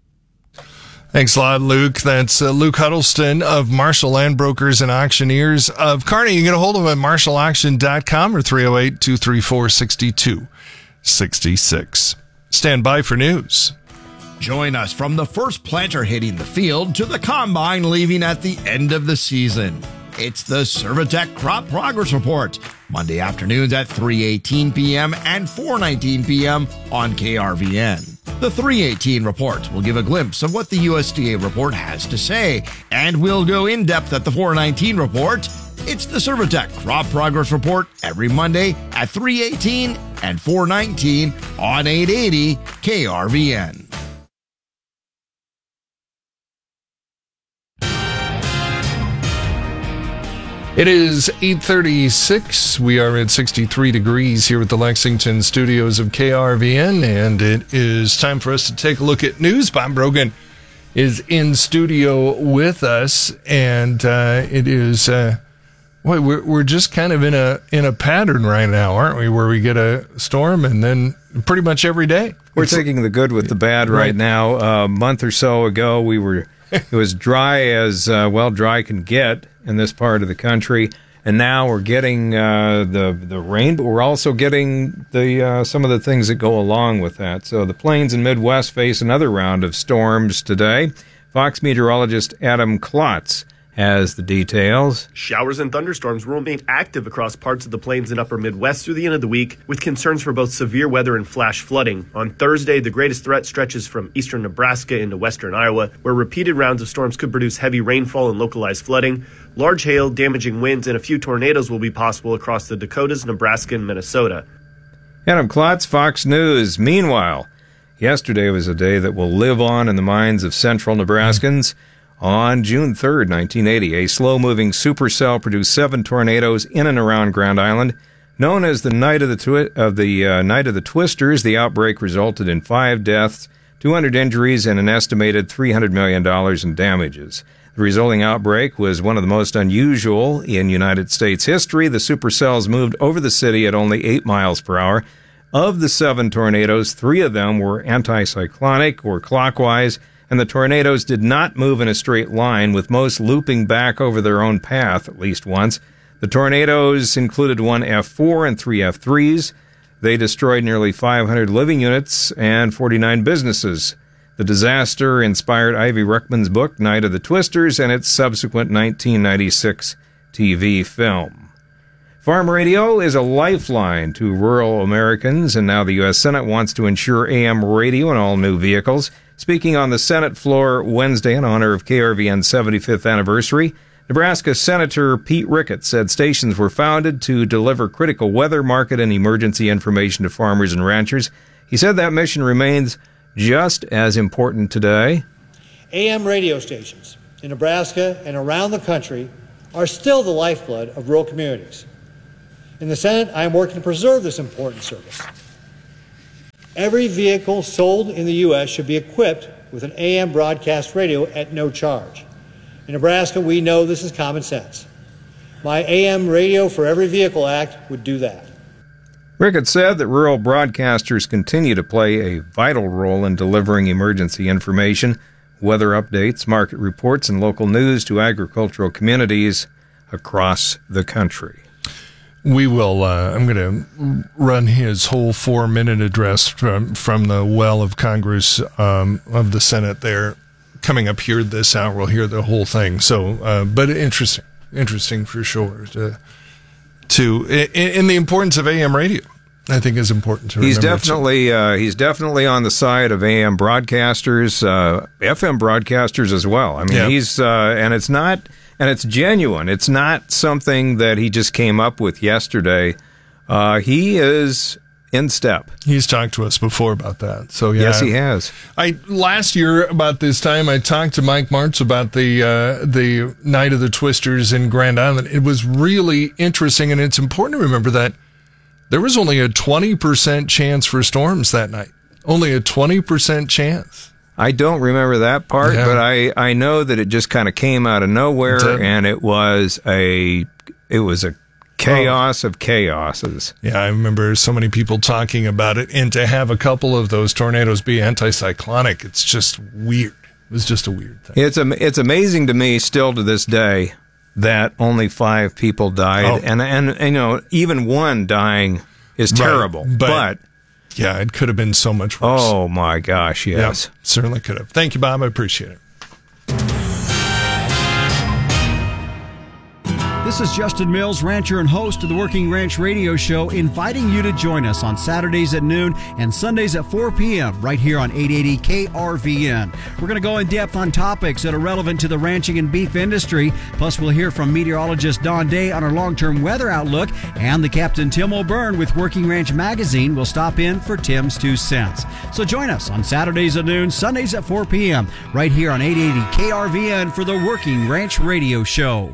Thanks a lot, Luke. That's uh, Luke Huddleston of Marshall Land Brokers and Auctioneers of Kearney. You can get a hold of him at marshall auction dot com or three oh eight, two three four, six two six six. Stand by for news. Join us from the first planter hitting the field to the combine leaving at the end of the season. It's the Servitech Crop Progress Report, Monday afternoons at three eighteen p.m. and four nineteen p.m. on K R V N. The three eighteen report will give a glimpse of what the U S D A report has to say, and we'll go in depth at the four nineteen report. It's the Servitech Crop Progress Report every Monday at three eighteen and four nineteen on eight eighty K R V N. It is eight thirty-six. We are at sixty-three degrees here at the Lexington studios of K R V N, and it is time for us to take a look at news. Bob Brogan is in studio with us, and uh, it is uh, boy, we're we're just kind of in a in a pattern right now, aren't we? Where we get a storm, and then pretty much every day we're it's, taking the good with the bad right, right now. Uh, a month or so ago, we were it was dry as uh, well dry can get in this part of the country, and now we're getting uh, the the rain, but we're also getting the uh, some of the things that go along with that. So the Plains and Midwest face another round of storms today. Fox meteorologist Adam Klotz has the details. Showers and thunderstorms will remain active across parts of the Plains and upper Midwest through the end of the week, with concerns for both severe weather and flash flooding. On Thursday, the greatest threat stretches from eastern Nebraska into western Iowa, where repeated rounds of storms could produce heavy rainfall and localized flooding. Large hail, damaging winds, and a few tornadoes will be possible across the Dakotas, Nebraska, and Minnesota. Adam Klotz, Fox News. Meanwhile, yesterday was a day that will live on in the minds of central Nebraskans. On June third, nineteen eighty, a slow-moving supercell produced seven tornadoes in and around Grand Island. Known as the Night of the Twi- of the uh, Night of the Twisters, the outbreak resulted in five deaths, two hundred injuries, and an estimated three hundred million dollars in damages. The resulting outbreak was one of the most unusual in United States history. The supercells moved over the city at only eight miles per hour. Of the seven tornadoes, three of them were anticyclonic or clockwise, and the tornadoes did not move in a straight line, with most looping back over their own path at least once. The tornadoes included one F four and three F threes. They destroyed nearly five hundred living units and forty-nine businesses. The disaster inspired Ivy Ruckman's book, Night of the Twisters, and its subsequent nineteen ninety-six T V film. Farm radio is a lifeline to rural Americans, and now the U S Senate wants to ensure A M radio in all new vehicles. Speaking on the Senate floor Wednesday in honor of K R V N's seventy-fifth anniversary, Nebraska Senator Pete Ricketts said stations were founded to deliver critical weather, market, and emergency information to farmers and ranchers. He said that mission remains just as important today. A M radio stations in Nebraska and around the country are still the lifeblood of rural communities. In the Senate, I am working to preserve this important service. Every vehicle sold in the U S should be equipped with an A M broadcast radio at no charge. In Nebraska, we know this is common sense. My A M Radio for Every Vehicle Act would do that. Rickett said that rural broadcasters continue to play a vital role in delivering emergency information, weather updates, market reports, and local news to agricultural communities across the country. We will, uh, I'm going to run his whole four-minute address from, from the well of Congress, um, of the Senate there, coming up here this hour. We'll hear the whole thing. So, uh, but interesting, interesting for sure. To, to in, in the importance of A M radio, I think is important to remember. He's definitely, uh, he's definitely on the side of A M broadcasters, uh, F M broadcasters as well. I mean, Yeah. he's, uh, and it's not, and it's genuine. It's not something that he just came up with yesterday. Uh, he is in step. He's talked to us before about that. So yeah, Yes, he has. I last year about this time I talked to Mike Martz about the uh, the Night of the Twisters in Grand Island. It was really interesting, and it's important to remember that there was only a twenty percent chance for storms that night. Only a twenty percent chance. I don't remember that part, Yeah. but I, I know that it just kind of came out of nowhere, Did. and it was a it was a chaos of chaoses. Yeah, I remember so many people talking about it, and to have a couple of those tornadoes be anticyclonic, it's just weird. It was just a weird thing. It's am- it's amazing to me still to this day that only five people died, Oh. and, and and you know even one dying is Right, terrible, but- but. Yeah, it could have been so much worse. Oh, my gosh, yes. Yeah, certainly could have. Thank you, Bob. I appreciate it. This is Justin Mills, rancher and host of the Working Ranch Radio Show, inviting you to join us on Saturdays at noon and Sundays at four p.m. right here on eight eighty K R V N. We're going to go in depth on topics that are relevant to the ranching and beef industry. Plus, we'll hear from meteorologist Don Day on our long-term weather outlook, and the Captain Tim O'Byrne with Working Ranch Magazine will stop in for Tim's Two Cents. So join us on Saturdays at noon, Sundays at four p.m. right here on eight eighty K R V N for the Working Ranch Radio Show.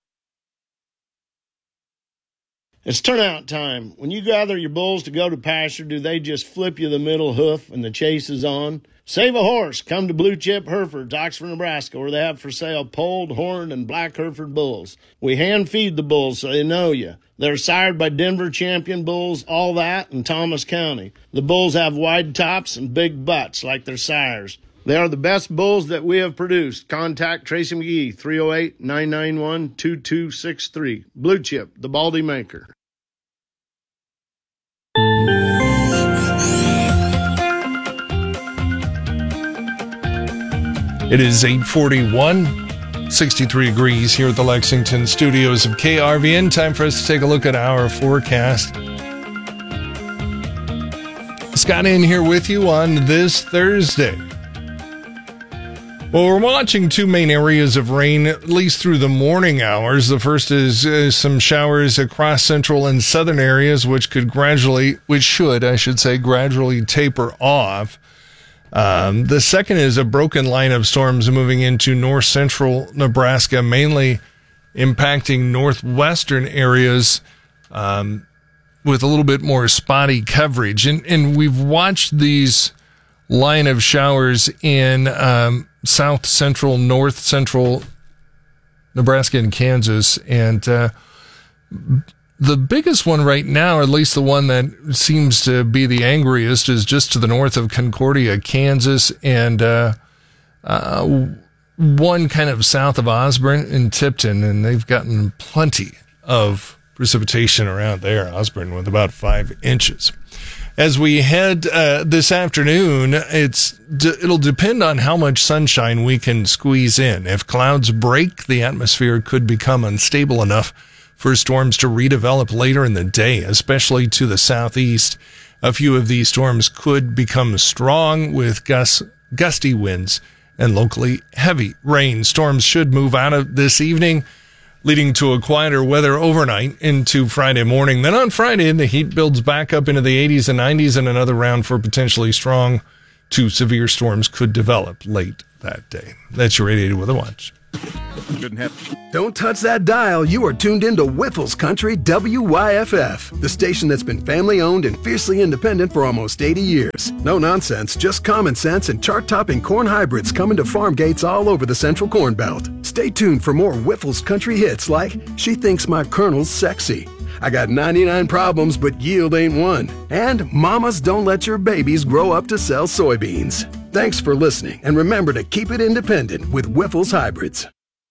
It's turnout time. When you gather your bulls to go to pasture, do they just flip you the middle hoof and the chase is on? Save a horse. Come to Blue Chip Herefords, Oxford, Nebraska, where they have for sale polled, horned, and black Hereford bulls. We hand feed the bulls so they know you. They're sired by Denver champion bulls, all that, in Thomas County. The bulls have wide tops and big butts like their sires. They are the best bulls that we have produced. Contact Tracy McGee, three oh eight, nine nine one, two two six three. Blue Chip, the Baldy Maker. It is eight forty-one, sixty-three degrees here at the Lexington studios of K R V N. Time for us to take a look at our forecast. Scott in here with you on this Thursday. Well, we're watching two main areas of rain, at least through the morning hours. The first is uh, some showers across central and southern areas, which could gradually, which should, I should say, gradually taper off. Um, the second is a broken line of storms moving into north central Nebraska, mainly impacting northwestern areas um, with a little bit more spotty coverage. And, and we've watched these line of showers in um, south central, north central Nebraska and Kansas. And uh, the biggest one right now, or at least the one that seems to be the angriest, is just to the north of Concordia, Kansas, and uh, uh, one kind of south of Osborne and Tipton. And they've gotten plenty of precipitation around there, Osborne with about five inches. As we head uh, this afternoon, it's d- it'll depend on how much sunshine we can squeeze in. If clouds break, the atmosphere could become unstable enough for storms to redevelop later in the day, especially to the southeast. A few of these storms could become strong with gus- gusty winds and locally heavy rain. Storms should move out of this evening, leading to a quieter weather overnight into Friday morning. Then on Friday, the heat builds back up into the eighties and nineties, and another round for potentially strong two severe storms could develop late that day. That's your eight eighty Weather Watch. Don't touch that dial. You are tuned into Whiffles Country W Y F F, the station that's been family-owned and fiercely independent for almost eighty years. No nonsense, just common sense and chart-topping corn hybrids coming to farm gates all over the Central Corn Belt. Stay tuned for more Whiffles Country hits like She Thinks My Colonel's Sexy, I Got ninety-nine Problems But Yield Ain't One, and Mamas Don't Let Your Babies Grow Up to Sell Soybeans. Thanks for listening, and remember to keep it independent with Whiffles Hybrids.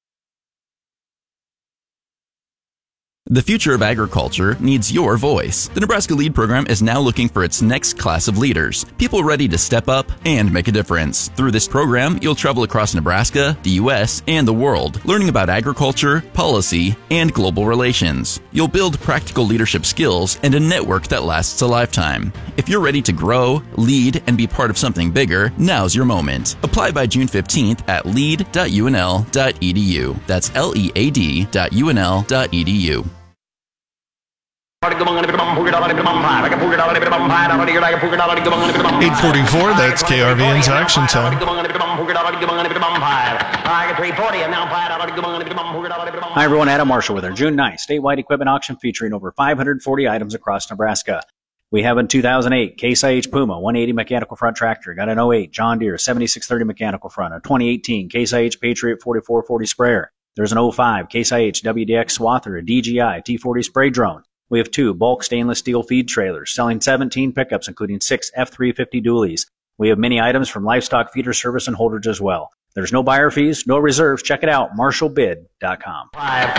The future of agriculture needs your voice. The Nebraska LEAD program is now looking for its next class of leaders, people ready to step up and make a difference. Through this program, you'll travel across Nebraska, the U S, and the world, learning about agriculture, policy, and global relations. You'll build practical leadership skills and a network that lasts a lifetime. If you're ready to grow, lead, and be part of something bigger, now's your moment. Apply by June fifteenth at lead dot U N L dot E D U. That's L E A D dot U N L dot E D U. eight forty-four, that's K R V N's Action Time. Hi everyone, Adam Marshall with our June ninth statewide equipment auction featuring over five hundred forty items across Nebraska. We have a two thousand eight Case I H Puma one eighty mechanical front tractor, got an oh eight John Deere seventy-six thirty mechanical front, a twenty eighteen Case I H Patriot forty-four forty sprayer. There's an oh five Case I H W D X Swather, a D J I T forty spray drone. We have two bulk stainless steel feed trailers, selling seventeen pickups, including six F three fifty dualies. We have many items from livestock feeder service and holders as well. There's no buyer fees, no reserves. Check it out, marshall bid dot com.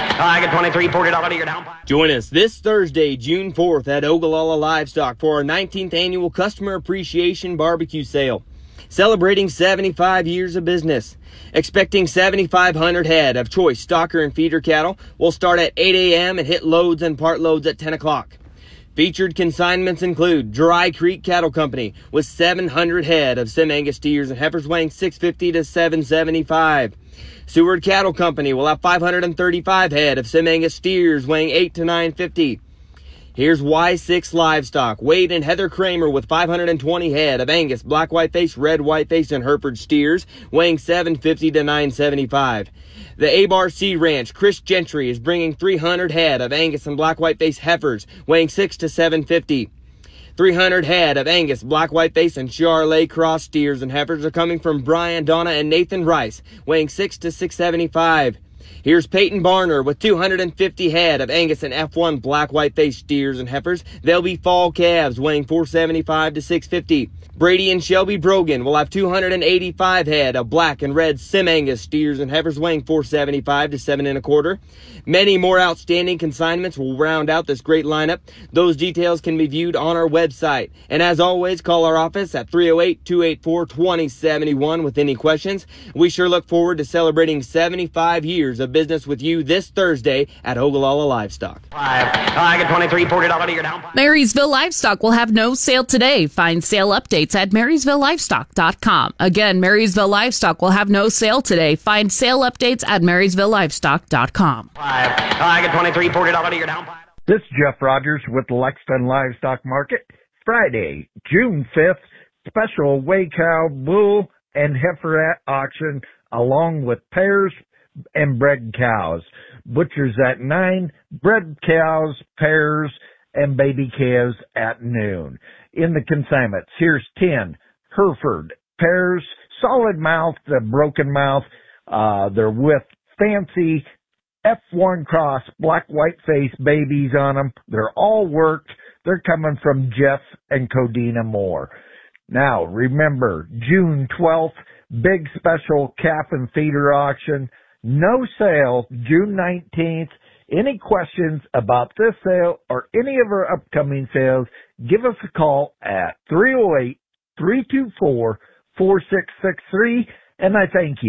Join us this Thursday, June fourth at Ogallala Livestock for our nineteenth annual Customer Appreciation Barbecue Sale. Celebrating seventy-five years of business. Expecting seventy-five hundred head of choice stocker and feeder cattle will start at eight a.m. and hit loads and part loads at ten o'clock. Featured consignments include Dry Creek Cattle Company with seven hundred head of Sim-Angus steers and heifers weighing six fifty to seven seventy-five. Seward Cattle Company will have five hundred thirty-five head of Sim-Angus steers weighing eight to nine fifty. Here's Y six Livestock, Wade and Heather Kramer with five hundred twenty head of Angus, black whiteface, red whiteface, and Hereford steers, weighing seven fifty to nine seventy-five. The Abar Sea Ranch, Chris Gentry is bringing three hundred head of Angus and black whiteface heifers, weighing six to seven fifty. three hundred head of Angus, black whiteface, and Charolais cross steers and heifers are coming from Brian, Donna, and Nathan Rice, weighing six to six seventy-five. Here's Peyton Barner with two hundred fifty head of Angus and F one black whiteface steers and heifers. They'll be fall calves weighing four seventy-five to six fifty. Brady and Shelby Brogan will have two hundred eighty-five head of black and red Sim-Angus steers and heifers weighing four seventy-five to seven and a quarter. Many more outstanding consignments will round out this great lineup. Those details can be viewed on our website. And as always, call our office at three oh eight, two eight four, two oh seven one with any questions. We sure look forward to celebrating seventy-five years of business with you this Thursday at Ogallala Livestock. I get twenty-three, forty dollars a year down. Marysville Livestock will have no sale today. Find sale updates at marysville livestock dot com. Again, Marysville Livestock will have no sale today. Find sale updates at marysville livestock dot com. I get twenty-three, forty dollars a year down. This is Jeff Rogers with the Lexington Livestock Market. Friday, June fifth, special weigh cow, bull, and heifer auction along with pairs and bred cows. Butchers at nine, bred cows, pairs, and baby calves at noon. In the consignments, here's ten Hereford pairs, solid mouth, the broken mouth. Uh, they're with fancy F one cross black white face babies on them. They're all worked. They're coming from Jeff and Codina Moore. Now, remember, June twelfth, big special calf and feeder auction. No sale, June nineteenth. Any questions about this sale or any of our upcoming sales, give us a call at three oh eight, three two four, four six six three, and I thank you.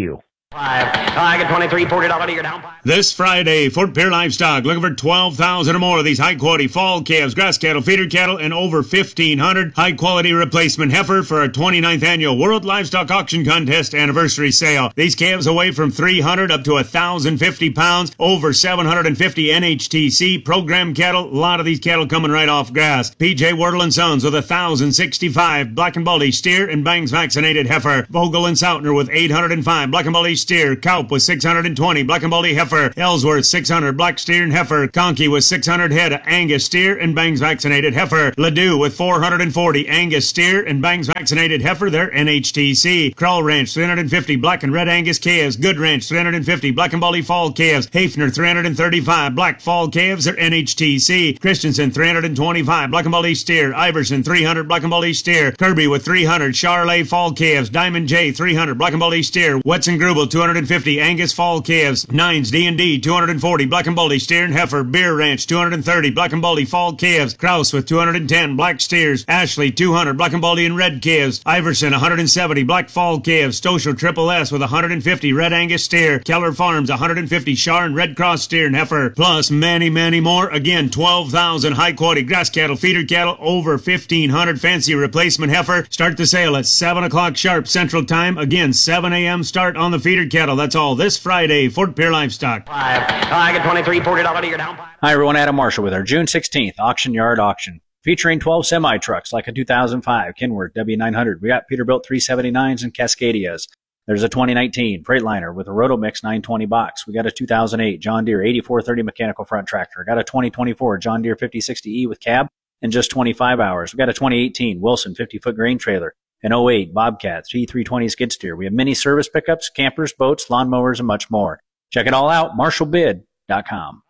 Five. I get twenty-three, forty dollars to your down. This Friday, Fort Pierre Livestock looking for twelve thousand or more of these high-quality fall calves, grass cattle, feeder cattle, and over fifteen hundred high-quality replacement heifer for our twenty-ninth annual World Livestock Auction Contest anniversary sale. These calves weigh from three hundred up to one thousand fifty pounds, over seven hundred fifty N H T C program cattle. A lot of these cattle coming right off grass. P J Wardle and Sons with one thousand sixty-five black and baldy steer and bangs vaccinated heifer. Vogel and Sautner with eight hundred five black and baldy steer. Kaup with six hundred twenty black and baldy heifer. Ellsworth six hundred black steer and heifer. Conkey with six hundred head of Angus steer and bangs vaccinated heifer. Ladue with four hundred forty Angus steer and bangs vaccinated heifer. They're N H T C. Krull Ranch three hundred fifty black and red Angus calves. Good Ranch three hundred fifty black and baldy fall calves. Hafner three hundred thirty-five black fall calves. They're N H T C. Christensen three hundred twenty-five black and baldy steer. Iverson three hundred black and baldy steer. Kirby with three hundred Charolais fall calves. Diamond J three hundred black and baldy steer. Wetson Grubel two hundred fifty Angus fall calves. Nines D and D two hundred forty black and baldy steer and heifer. Beer Ranch two hundred thirty black and baldy fall calves. Kraus with two hundred ten black steers. Ashley two hundred black and baldy and red calves. Iverson one hundred seventy black fall calves. Stoshel Triple S with one hundred fifty red Angus steer. Keller Farms one hundred fifty Char and red cross steer and heifer. Plus many many more. Again, twelve thousand high quality grass cattle, feeder cattle, over fifteen hundred fancy replacement heifer. Start the sale at seven o'clock sharp Central Time. Again, seven a.m. start on the feeder cattle. That's all this Friday, Fort Pierre Livestock. Five. I get twenty-three, forty dollars to your down. Hi everyone, Adam Marshall with our June sixteenth Auction Yard Auction. Featuring twelve semi-trucks like a two thousand five Kenworth W nine hundred. We got Peterbilt three seventy-nines and Cascadias. There's a twenty nineteen Freightliner with a Rotomix nine twenty box. We got a two thousand eight John Deere eighty-four thirty mechanical front tractor. Got a twenty twenty-four John Deere fifty sixty E with cab in just twenty-five hours. We got a twenty eighteen Wilson fifty foot grain trailer, an oh eight Bobcat T three twenty skid steer. We have mini service pickups, campers, boats, lawnmowers, and much more. Check it all out, marshall bid dot com.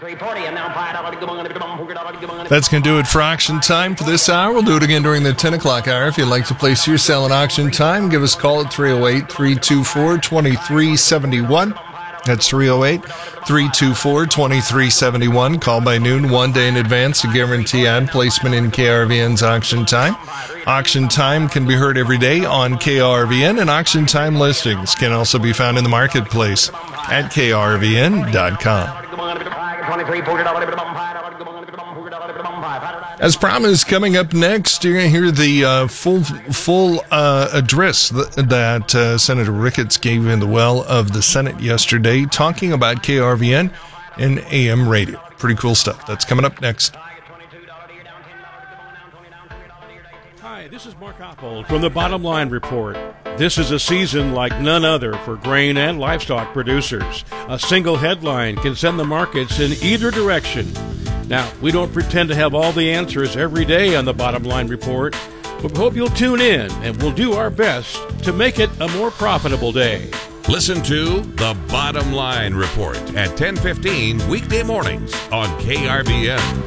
That's going to do it for auction time for this hour. We'll do it again during the ten o'clock hour. If you'd like to place your sale in auction time, give us a call at three oh eight, three two four, two three seven one. That's three oh eight, three two four, two three seven one. Call by noon, one day in advance to guarantee ad placement in K R V N's auction time. Auction time can be heard every day on K R V N, and auction time listings can also be found in the marketplace at K R V N dot com. As promised, coming up next, you're going to hear the uh, full full uh, address that, that uh, Senator Ricketts gave in the well of the Senate yesterday, talking about K R V N and A M radio. Pretty cool stuff. That's coming up next. Hi, this is Mark Oppold from the Bottom Line Report. This is a season like none other for grain and livestock producers. A single headline can send the markets in either direction. Now, we don't pretend to have all the answers every day on the Bottom Line Report, but we hope you'll tune in and we'll do our best to make it a more profitable day. Listen to The Bottom Line Report at ten fifteen weekday mornings on K R V N.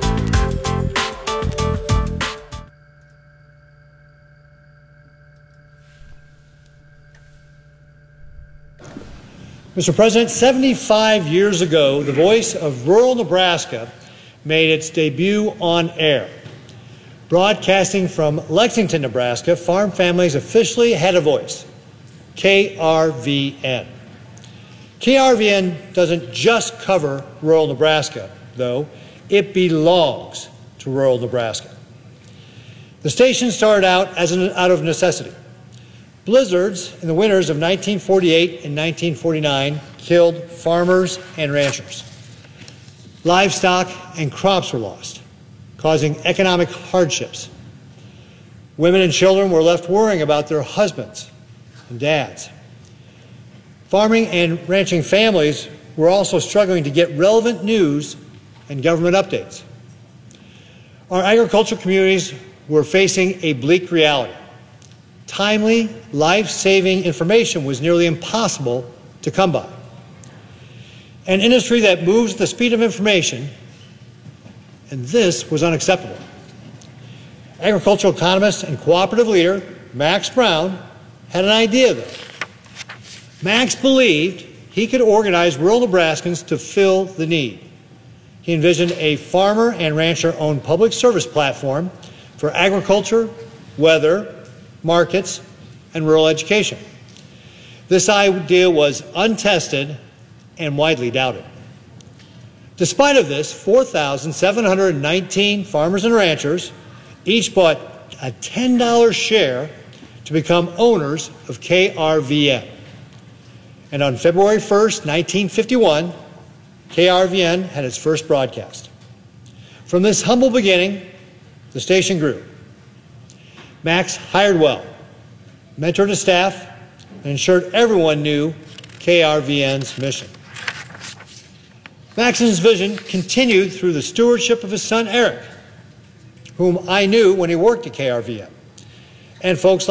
Mister President, seventy-five years ago, the voice of rural Nebraska made its debut on air. Broadcasting from Lexington, Nebraska, farm families officially had a voice, K R V N. K R V N doesn't just cover rural Nebraska, though. It belongs to rural Nebraska. The station started out as an, out of necessity. Blizzards in the winters of nineteen forty-eight and nineteen forty-nine killed farmers and ranchers. Livestock and crops were lost, causing economic hardships. Women and children were left worrying about their husbands and dads. Farming and ranching families were also struggling to get relevant news and government updates. Our agricultural communities were facing a bleak reality. Timely, life-saving information was nearly impossible to come by. An industry that moves at the speed of information, and this was unacceptable. Agricultural economist and cooperative leader Max Brown had an idea, though. Max believed he could organize rural Nebraskans to fill the need. He envisioned a farmer and rancher-owned public service platform for agriculture, weather, markets, and rural education. This idea was untested and widely doubted. Despite of this, four thousand seven hundred nineteen farmers and ranchers each bought a ten dollar share to become owners of K R V N. And on February first, nineteen fifty-one, K R V N had its first broadcast. From this humble beginning, the station grew. Max hired well, mentored his staff, and ensured everyone knew K R V N's mission. Max's vision continued through the stewardship of his son, Eric, whom I knew when he worked at K R V N. And folks